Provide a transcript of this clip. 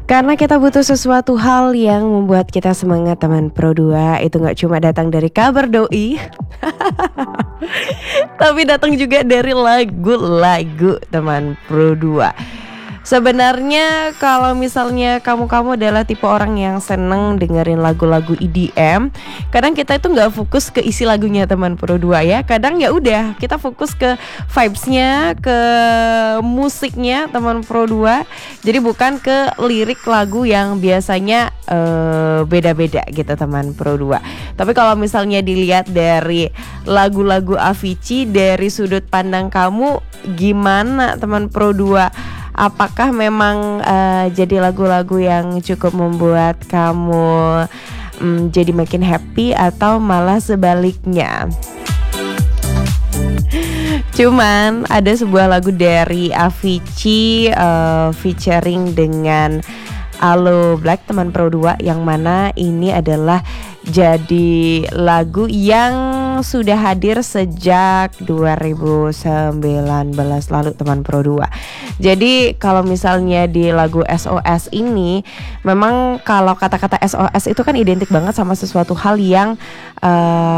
Karena kita butuh sesuatu hal yang membuat kita semangat teman Pro 2. Itu gak cuma datang dari kabar doi tapi datang juga dari lagu-lagu teman Pro 2. Sebenarnya kalau misalnya kamu adalah tipe orang yang seneng dengerin lagu-lagu EDM, kadang kita itu nggak fokus ke isi lagunya teman Pro 2 ya. Kadang ya udah kita fokus ke vibes-nya, ke musiknya teman Pro 2. Jadi bukan ke lirik lagu yang biasanya beda-beda gitu teman Pro 2. Tapi kalau misalnya dilihat dari lagu-lagu Avicii dari sudut pandang kamu, gimana teman Pro 2? Apakah memang jadi lagu-lagu yang cukup membuat kamu jadi makin happy atau malah sebaliknya? Cuman ada sebuah lagu dari Avicii featuring dengan Aloe Blacc teman Pro 2, yang mana ini adalah jadi lagu yang sudah hadir sejak 2019 lalu teman Pro 2. Jadi kalau misalnya di lagu SOS ini, memang kalau kata-kata SOS itu kan identik banget sama sesuatu hal yang